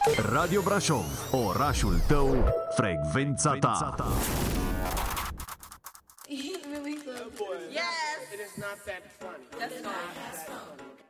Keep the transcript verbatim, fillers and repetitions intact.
Radio Brașov, orașul tău, frecvența ta. He's really so. Yes. It is not that funny. That's fine.